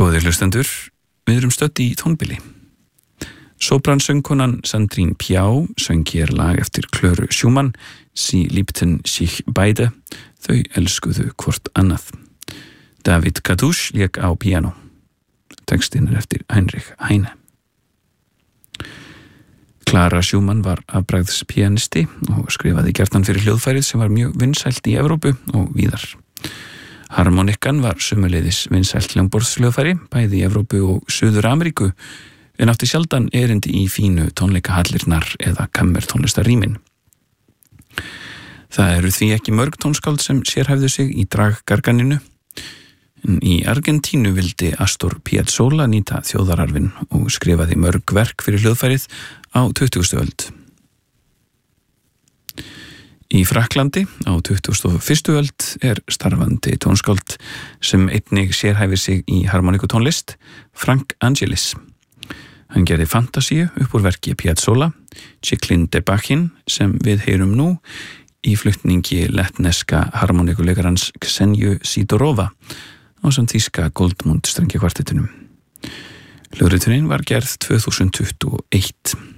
Góðir hlustendur, við erum stödd í tónbili. Sopransöngkonan Sandrine Piau söng hér lag eftir Klöru Schumann, Sie liebten sich beide, þau elskuðu hvort annað. David Kadush lék á piano. Textinn eftir Heinrich Heine. Klara Schumann var afbragðspianisti og skrifaði gjarnan fyrir hljóðfærið sem var mjög vinsælt í Evrópu og víðar. Harmonikkan var sömuleiðis vinsælt hljómborðsljóðfæri, bæði í Evrópu og Suður-Ameríku, en átti sjaldan erindi í fínu tónleikahallirnar eða kammertónlistarrýmin. Það eru því ekki mörg tónskáld sem sérhæfðu sig í draggarganinu, en í Argentínu vildi Astor Piazzolla nýta þjóðararfinn og skrifaði mörg verk fyrir hljóðfærið á 20. öld. Í Frakklandi á 21. öld er starfandi tónskáld sem einnig sérhæfir sig í harmonikutónlist, Frank Angelis. Hann gerði Fantasíu upp úr verki Piazzolla, Chiklin de Bachin sem við heyrum nú í flutningi lettneska harmonikuleikarans Ksenju Sidorova ásamt þýska Goldmund strengjakvartettinum. Hljóðriturinn var gerð 2021.